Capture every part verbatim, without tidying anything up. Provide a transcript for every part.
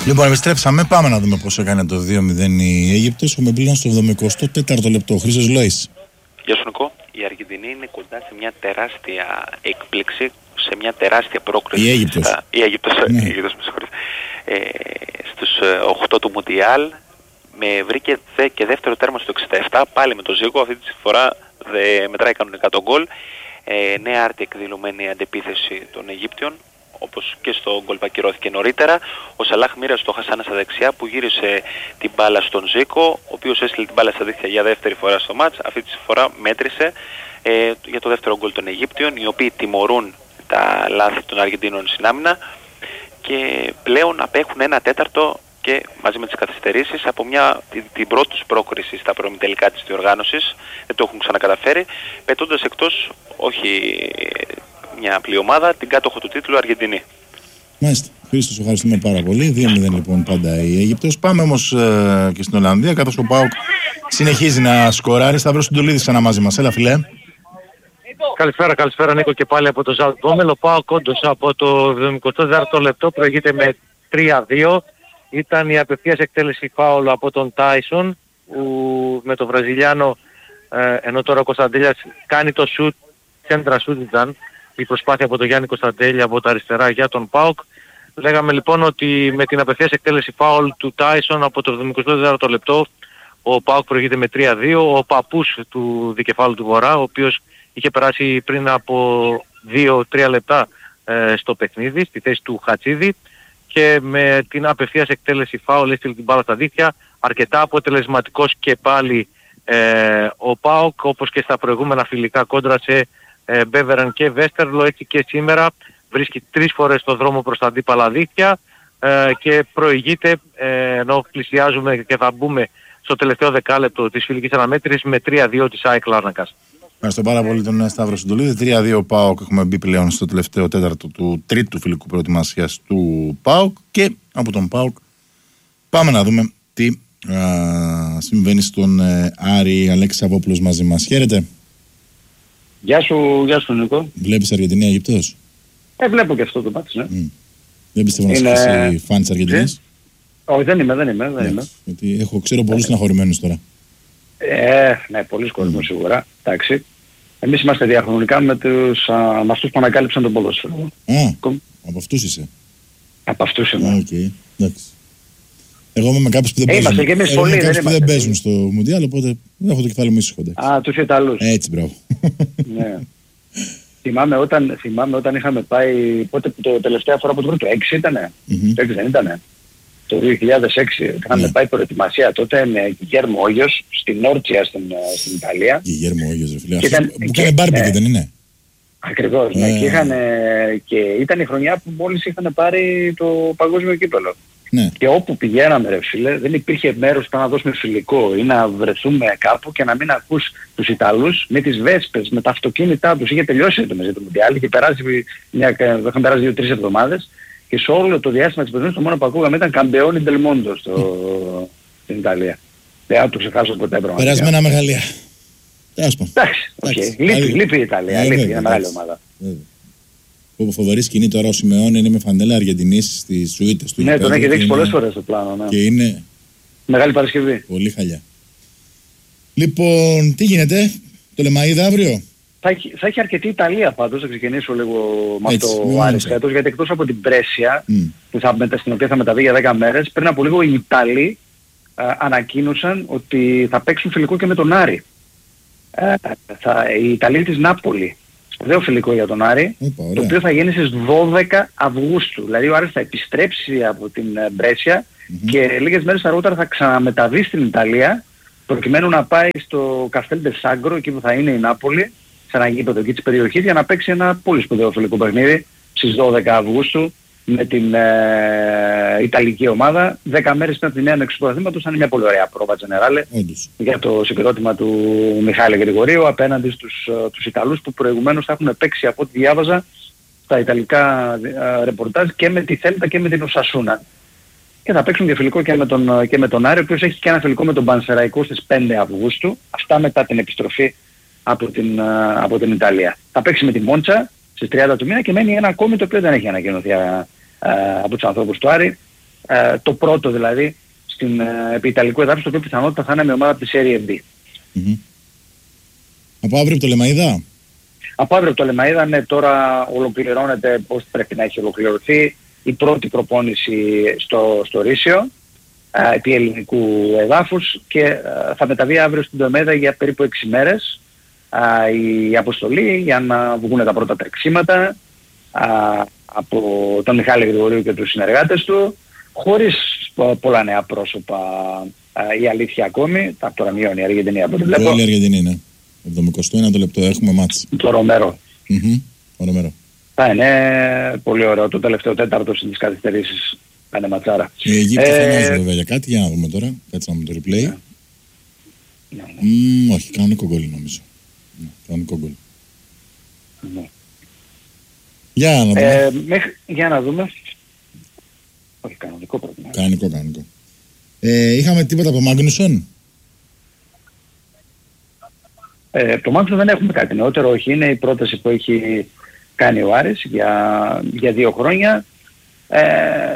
Λοιπόν, επιστρέψαμε. Πάμε να δούμε πώς έκανε το δύο μηδέν η Αίγυπτος. Έχουμε πλέον στο εβδομηκοστό τέταρτο λεπτό. Χρήστος Λόης. Γεια σου Νικό. Η Αργεντινή είναι κοντά σε μια τεράστια έκπληξη, σε μια τεράστια πρόκριση. Η Αίγυπτος. Στα... Η Αίγυπτος, ναι. Η Αίγυπτος, με συγχωρείς. Ε, στους οκτώ του Μουντιάλ με βρήκε δε και δεύτερο τέρμα στο εξήντα επτά, πάλι με το Ζίγκο. Αυτή τη φορά δε μετράει κανονικά τον γκολ. Ε, νέα άρτη εκδηλωμένη αντεπίθεση των Αιγύπτιων, όπως και στο γκολ που ακυρώθηκε νωρίτερα. Ο Σαλάχ μοίρασε το Χασάνα στα δεξιά που γύρισε την μπάλα στον Ζίκο, ο οποίος έστειλε την μπάλα στα δίχτυα για δεύτερη φορά στο μάτς. Αυτή τη φορά μέτρησε ε, για το δεύτερο γκολ των Αιγύπτιων, οι οποίοι τιμωρούν τα λάθη των Αργεντίνων στην άμυνα και πλέον απέχουν ένα τέταρτο και μαζί με τις καθυστερήσεις από μια, την, την πρώτη τους πρόκριση στα προημιτελικά της διοργάνωσης. Δεν το έχουν ξανακαταφέρει, πετώντας εκτός όχι μια απλή ομάδα, την κάτοχο του τίτλου Αργεντινή. Μάλιστα. Χρήστος, ευχαριστούμε πάρα πολύ. δύο μηδέν λοιπόν πάντα η Αίγυπτος. Πάμε όμως ε, και στην Ολλανδία, καθώς ο ΠΑΟΚ συνεχίζει να σκοράρει. Σταύρος Συντολίδης ξανά μαζί μας. Έλα φιλέ. Καλησπέρα, καλησπέρα Νίκο και πάλι από το Ζαλτόμελ. Ο ΠΑΟΚ όντως από το εβδομηκοστό τέταρτο λεπτό προηγείται με τρία δύο. Ήταν η απευθείας εκτέλεση φάουλ από τον Τάισον με τον Βραζιλιάνο, ε, ενώ τώρα ο Κωνσταντέλιας κάνει το σουτ, σέντρα σουτ ήταν η προσπάθεια από τον Γιάννη Κωνσταντέλη από τα αριστερά για τον ΠΑΟΚ. Λέγαμε λοιπόν ότι με την απευθείας εκτέλεση φάουλ του Τάισον από το εβδομηκοστό τέταρτο λεπτό ο ΠΑΟΚ προηγείται με τρία δύο. Ο παππούς του δικεφάλου του Βορρά, ο οποίος είχε περάσει πριν από δύο τρία λεπτά ε, στο παιχνίδι, στη θέση του Χατσίδη, και με την απευθείας εκτέλεση φάουλ έστειλε την μπάλα στα δίχτυα. Αρκετά αποτελεσματικός και πάλι ε, ο ΠΑΟΚ, όπως και στα προηγούμενα φιλικά κόντρα σε ε, Μπέβεραν και Βέστερλο. Έτσι και σήμερα βρίσκει τρεις φορές το δρόμο προς τα αντίπαλα δίχτυα ε, και προηγείται, ε, ενώ πλησιάζουμε και θα μπούμε στο τελευταίο δεκάλεπτο της φιλικής αναμέτρησης, με τρία δύο της ΑΕΚ Λάρνακας. Ευχαριστώ πάρα πολύ τον Σταύρο Συντολίδη. τρία δύο ΠΑΟΚ. Έχουμε μπει πλέον στο τελευταίο τέταρτο του τρίτου φιλικού προετοιμασίας του ΠΑΟΚ. Και από τον ΠΑΟΚ πάμε να δούμε τι α, συμβαίνει στον ε, Άρη. Αλέξης Σαββόπουλος μαζί μας. Χαίρετε. Γεια σου, γεια σου Νίκο. Βλέπεις Αργεντινή Αιγυπτός? Ε, βλέπω και αυτό το μάτι, ναι. Mm. Δεν πιστεύω να Είναι... είσαι φαν της Αργεντινής. Όχι, δεν είμαι, δεν είμαι. Δεν yeah, είμαι. Γιατί έχω, ξέρω πολλούς στεναχωρημένους τώρα. Ε, ναι, πολλοί κόσμοι mm. σίγουρα. Εντάξει. Εμείς είμαστε διαχρονικά με, τους, α, με αυτούς που ανακάλυψαν τον ποδόσφαιρο. Α, Κομ... από αυτούς είσαι. Από αυτούς είμαι. Α, okay. Εντάξει. Εγώ είμαι με κάποιους που δεν, ε, παίζουν, και εμείς Εγώ πολλοί, με δεν, που δεν παίζουν στο Μουντιάλ, οπότε δεν έχω το κεφάλι μου ήσυχο. Α, τους Ιταλούς. Έτσι, μπράβο. Ναι. θυμάμαι, όταν, θυμάμαι όταν είχαμε πάει, πότε το τελευταία φορά που το βρήκε, το έξι ήτανε. Mm-hmm. Το έξι δεν ήτανε. Το δύο χιλιάδες έξι είχαμε yeah. πάει προετοιμασία τότε με Γιγέρμο Όγιος στην Όρτσια στην, στην Ιταλία. Γιγέρμο Όγιος, ρε φίλε. Ήταν, που έκανε μπάρμπεκι, δεν είναι? Ακριβώς, yeah. ναι. Και, είχαν, και ήταν η χρονιά που μόλις είχαν πάρει το παγκόσμιο κύπελλο. Ναι. Και όπου πηγαίναμε ρε φίλε, δεν υπήρχε μέρος που να δώσουμε φιλικό ή να βρεθούμε κάπου και να μην ακούς τους Ιταλούς με τις βέσπες, με τα αυτοκίνητά τους. Είχε τελειώσει το μεζί του Μουντιάλ, είχε περάσει, μια, είχαν περάσει δύο-τρεις εβδομάδες και σε όλο το διάστημα της περίπτωσης το μόνο που ακούγαμε ήταν Καμπεόνι Ντελ Μόντο στο... στην Ιταλία. Δεν θα το ξεχάσω ποτέ πραγματικά. Περασμένα μεγαλεία. Εντάξει, okay. λείπει, λείπει η Ιταλία, λείπει, είναι μεγάλη ομάδα. Που φοβερή σκηνή τώρα ο Σιμεώνη είναι με φανέλα Αργεντινής στις σουίτες του. Ναι, τον έχει δείξει πολλές φορές στο πλάνο. Ναι. Και είναι μεγάλη Παρασκευή. Πολύ χαλιά. Λοιπόν, τι γίνεται, το Λεμαΐδα αύριο? Θα έχει, θα έχει αρκετή Ιταλία πάντως, θα ξεκινήσω λίγο με αυτό ο Άρης φέτος, γιατί εκτός από την Πρέσια, mm. που θα, στην οποία θα μεταβεί για δέκα μέρες, πριν από λίγο οι Ιταλοί α, ανακοίνωσαν ότι θα παίξουν φιλικό και με τον Άρη. Ε, θα, οι Ιταλοί της Νάπολη. Σπουδαίο φιλικό για τον Άρη, Οπα, το οποίο θα γίνει στις δώδεκα Αυγούστου. Δηλαδή ο Άρης θα επιστρέψει από την Μπρέσια mm-hmm. και λίγες μέρες αργότερα θα ξαναμεταβεί στην Ιταλία, προκειμένου να πάει στο Καστέλ ντε Σάγκρο, εκεί που θα είναι η Νάπολη, σε ένα γήπεδο εκεί της περιοχής, για να παίξει ένα πολύ σπουδαίο φιλικό παιχνίδι στις δώδεκα Αυγούστου με την ε, Ιταλική ομάδα. δέκα μέρες πριν από την νέα νέξη του αθλήματος θα είναι μια πολύ ωραία πρόβα τζενεράλε για το συγκρότημα του Μιχάλη Γρηγορίου απέναντι στους uh, τους Ιταλούς που προηγουμένως θα έχουν παίξει, από ό,τι διάβαζα, στα Ιταλικά uh, ρεπορτάζ και με τη Θέλτα και με την Οσασούνα. Και θα παίξουν και φιλικό και με τον, και με τον Άρη, ο οποίος έχει και ένα φιλικό με τον Πανσεραϊκό στις πέντε Αυγούστου, αυτά μετά την επιστροφή από την, uh, από την Ιταλία. Θα παίξει με τη Μόντσα στις τριάντα του μήνα και μένει ένα ακόμη το οποίο δεν έχει ανακοινωθεί uh, από τους ανθρώπους του Άρη, ε, το πρώτο δηλαδή στην ε, επί Ιταλικού εδάφους, το οποίο πιθανότητα θα είναι με ομάδα από τη Serie B. Mm-hmm. Από αύριο το Λεμαΐδα. Από αύριο το Λεμαΐδα, ναι, τώρα ολοκληρώνεται πώς πρέπει να έχει ολοκληρωθεί η πρώτη προπόνηση στο, στο Ρήσιο ε, επί ελληνικού εδάφους και ε, θα μεταβεί αύριο στην Τομέδα για περίπου έξι μέρες ε, η αποστολή για να βγουν τα πρώτα τρεξίματα ε, από τον Μιχάλη Γρηγορίου και τους συνεργάτες του, χωρίς πολλά νέα πρόσωπα ε, η αλήθεια ακόμη. Τα τώρα μειώνει η Αργεντινή από την βλέπω. Όλη η Αργεντινή, ναι. εβδομηκοστό ένατο λεπτό έχουμε μάτς. Το Ρομέρο. Mm-hmm. Ο Ρομέρο. Θα είναι πολύ ωραίο. Το τελευταίο τέταρτο στις καθυστερήσεις θα είναι ματσάρα. Η Αιγύπτο ε... φωνάζουν βέβαια για κάτι, για να δούμε τώρα. Κάτσε να με το replay. Ναι. Ναι, ναι. Mm, όχι, κανονικό γκολ νομίζω. Ναι, κανονικό γκολ. Ναι. Για να δούμε. Ε, μέχρι... Για να δούμε. Όχι, κανονικό πρέπει να είναι. Κανονικό, κανονικό. Ε, είχαμε τίποτα από Μάγνουσον. Ε, το Μάγνουσον δεν έχουμε κάτι νεότερο, όχι. Είναι η πρόταση που έχει κάνει ο Άρης για, για δύο χρόνια. Ε,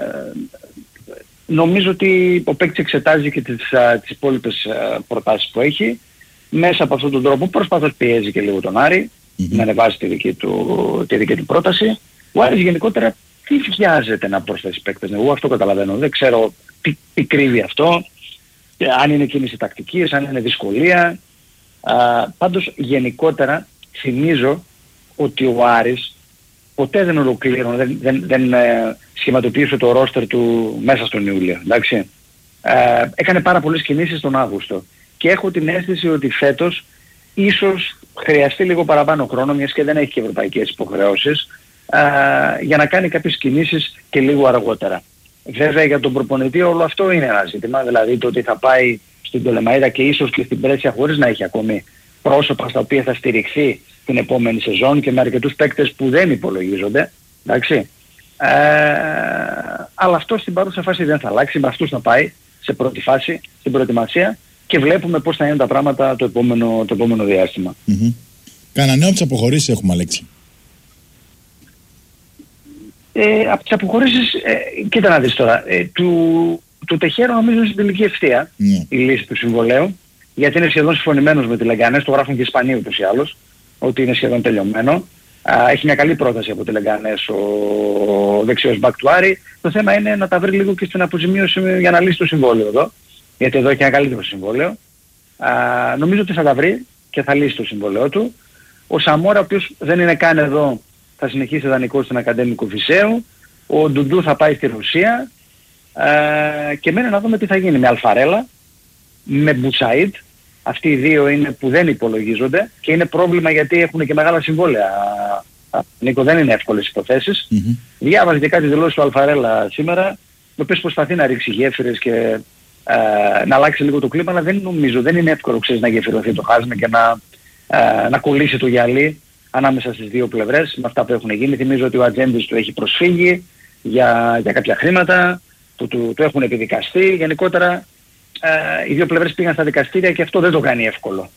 νομίζω ότι ο παίκτης εξετάζει και τις, α, τις υπόλοιπες α, προτάσεις που έχει. Μέσα από αυτόν τον τρόπο προσπαθώς πιέζει και λίγο τον Άρη mm-hmm. να ανεβάσει τη δική του, τη δική του πρόταση. Ο Άρης γενικότερα τι βιάζεται να προσθέσει παίκτες. Εγώ αυτό καταλαβαίνω. Δεν ξέρω τι, τι κρύβει αυτό. Αν είναι κίνηση τακτικής, αν είναι δυσκολία. Α, πάντως γενικότερα θυμίζω ότι ο Άρης ποτέ δεν ολοκλήρωνε, δεν, δεν, δεν ε, σχηματοποίησε το ρόστερ του μέσα στον Ιούλιο. Εντάξει. Ε, έκανε πάρα πολλές κινήσεις τον Αύγουστο και έχω την αίσθηση ότι φέτος ίσως χρειαστεί λίγο παραπάνω χρόνο, μιας και δεν έχει και ευρωπαϊκές υποχρεώσεις, ε, για να κάνει κάποιες κινήσεις και λίγο αργότερα. Βέβαια για τον προπονητή όλο αυτό είναι ένα ζήτημα, δηλαδή το ότι θα πάει στην Τολεμαΐδα και ίσως και στην Πρέσια χωρίς να έχει ακόμη πρόσωπα στα οποία θα στηριχθεί την επόμενη σεζόν και με αρκετούς παίκτες που δεν υπολογίζονται. Εντάξει. Ε, αλλά αυτό στην παρούσα φάση δεν θα αλλάξει. Με αυτούς θα πάει σε πρώτη φάση, στην προετοιμασία και βλέπουμε πώς θα είναι τα πράγματα το επόμενο, το επόμενο διάστημα. Mm-hmm. Κάνα νέο από τις αποχωρήσεις έχουμε, Αλέξη. Ε, από τις αποχωρήσεις, ε, κοίτα να δεις τώρα, ε, του, του Τεχέρο νομίζω είναι στην τελική ευθεία mm. η λύση του συμβολέου, γιατί είναι σχεδόν συμφωνημένος με τη Λεγκανές, το γράφουν και οι Ισπανοί ούτως ή άλλως, ότι είναι σχεδόν τελειωμένο. Α, έχει μια καλή πρόταση από τη Λεγκανές ο δεξιός μπακ του Άρη. Το θέμα είναι να τα βρει λίγο και στην αποζημίωση για να λύσει το συμβόλαιο εδώ, γιατί εδώ έχει ένα καλύτερο συμβόλαιο. Α, νομίζω ότι θα τα βρει και θα λύσει το συμβόλαιο του. Ο Σαμόρα, ο οποίος δεν είναι καν εδώ, θα συνεχίσει δανεικός στην Ακαδέμικο Φυσαίου. Ο Ντουντού θα πάει στη Ρωσία. Ε, και μένει να δούμε τι θα γίνει με Αλφαρέλα, με Μπουτσαΐτ. Αυτοί οι δύο είναι που δεν υπολογίζονται και είναι πρόβλημα γιατί έχουν και μεγάλα συμβόλαια. Νίκο, δεν είναι εύκολες υποθέσεις. Mm-hmm. Διάβαζε και κάτι δηλώσεις του Αλφαρέλα σήμερα, ο οποίος προσπαθεί να ρίξει γέφυρες και ε, να αλλάξει λίγο το κλίμα, αλλά δεν νομίζω, δεν είναι εύκολο ξέρεις, να γεφυρωθεί το χάσμα και να, ε, να κολλήσει το γυαλί ανάμεσα στις δύο πλευρές με αυτά που έχουν γίνει. Θυμίζω ότι ο ατζέντης του έχει προσφύγει για, για κάποια χρήματα, του, του, του έχουν επιδικαστεί. Γενικότερα ε, οι δύο πλευρές πήγαν στα δικαστήρια και αυτό δεν το κάνει εύκολο.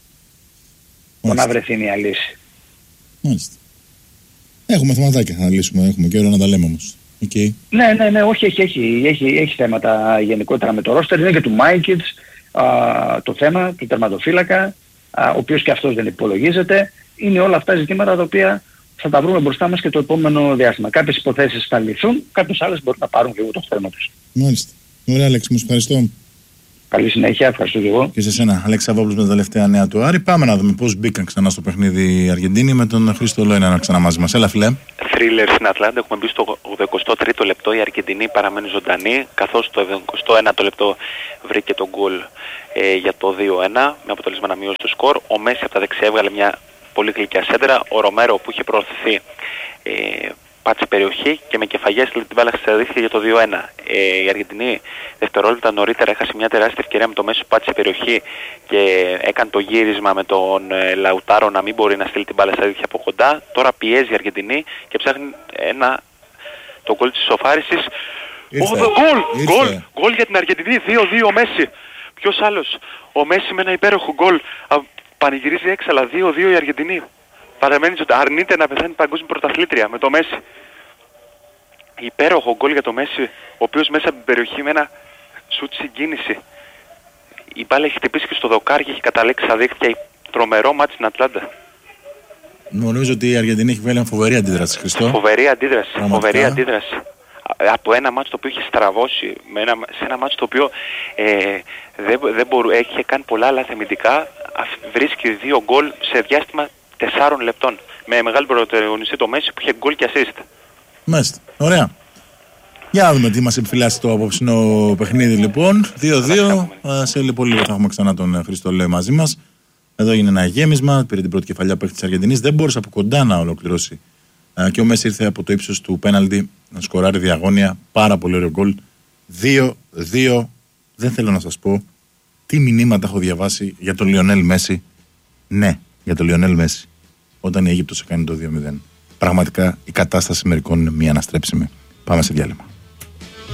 Το να βρεθεί μια λύση. Μάλιστα. Έχουμε θεματάκια να λύσουμε, έχουμε και ώρα να τα λέμε όμως. Okay. Ναι, ναι, ναι, όχι, έχει, έχει, έχει, έχει θέματα γενικότερα με το ρόστερ. Είναι και του Μάικιτς το θέμα, του τερματοφύλακα, α, ο οποίος και αυτός δεν υπολογίζεται. Είναι όλα αυτά ζητήματα τα οποία θα τα βρούμε μπροστά μας και το επόμενο διάστημα. Κάποιες υποθέσεις θα λυθούν, κάποιες άλλες μπορούν να πάρουν λίγο το θέμα τους. Μάλιστα. Ωραία, Αλέξη, μου ευχαριστώ. Καλή συνέχεια, ευχαριστώ και εγώ. Και σε σένα, Αλέξη Σαββόπουλος, με τα τελευταία νέα του Άρη. Πάμε να δούμε πώς μπήκαν ξανά στο παιχνίδι οι Αργεντίνοι με τον Χρήστο Λόινα να ξανά μαζί μας. Έλα, φιλέ. Θρίλερ στην Ατλάντα, έχουμε μπει στο ογδοηκοστό τρίτο λεπτό. Οι Αργεντινοί παραμένουν ζωντανοί, καθώς το εβδομηκοστό ένατο λεπτό βρήκε τον γκολ ε, για το δύο ένα, με αποτέλεσμα να μειώσει το σκορ. Ο Μέση από τα δεξιά έβγαλε μια πολύ γλυκιά σέντρα. Ο Ρομέρο που είχε προωθηθεί ε, πάτησε περιοχή και με κεφαγιά έστειλε την μπάλα στα δίχτυα για το δύο ένα. Ε, η Αργεντινή δευτερόλεπτα νωρίτερα έχασε μια τεράστια ευκαιρία με το Μέση που πάτησε περιοχή και έκανε το γύρισμα με τον ε, Λαουτάρο να μην μπορεί να στείλει την μπάλα στα δίχτυα από κοντά. Τώρα πιέζει η Αργεντινή και ψάχνει ένα, το γκολ της ισοφάρισης. Γκολ! Γκολ! Γκολ για την Αργεντινή, δύο δύο ο Μέση. Ποιος άλλος? Ο Μέση με ένα υπέροχο γκολ. Πανηγυρίζει έξαλα, δύο δύο η Αργεντινή. Παραμένει ότι αρνείται να πεθάνει παγκόσμια πρωταθλήτρια με το Μέση. υπέροχο γκολ για το Μέση, ο οποίος μέσα από την περιοχή με ένα σουτ συγκίνηση. Η μπάλα έχει χτυπήσει και στο δοκάρι και έχει καταλήξει στα δίχτυα. Τρομερό μάτι στην Ατλάντα. Νομίζω ότι η Αργεντινή έχει βγάλει μια φοβερή αντίδραση, Χριστό. Φοβερή αντίδραση. Φοβερή αντίδραση. Από ένα μάτσο το οποίο είχε στραβώσει, με ένα, σε ένα μάτσο το οποίο ε, δεν, δεν μπορού, έχει κάνει πολλά λάθη αμυντικά, βρίσκει δύο γκολ σε διάστημα τεσσάρων λεπτών. Με μεγάλη πρωταγωνιστή το Μέση που είχε γκολ και assist. Μάλιστα. Ωραία. Για να δούμε τι μας επιφυλάσσει το απόψινο παιχνίδι λοιπόν. δύο δύο. Σε λίγο λίγο θα έχουμε ξανά τον Χριστό Λέ μαζί μας. Εδώ έγινε ένα γέμισμα. Πήρε την πρώτη κεφαλιά παίκτη της Αργεντινής. Δεν μπόρεσε από κοντά να ολοκληρώσει. Και ο Μέση ήρθε από το ύψος του πέναλτι να σκοράρει διαγώνια. Πάρα πολύ ωραίο γκολ. δύο δύο. Δεν θέλω να σας πω τι μηνύματα έχω διαβάσει για τον Λιονέλ Μέση. Ναι, για τον Λιονέλ Μέση. Όταν η Αίγυπτος έκανε το δύο μηδέν. Πραγματικά η κατάσταση μερικών είναι μη αναστρέψιμη. Πάμε σε διάλειμμα.